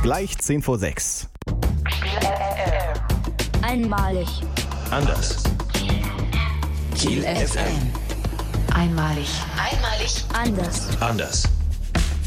Gleich 10 vor 6. Einmalig. Anders. Kiel FM. Einmalig. Einmalig. Anders. Anders.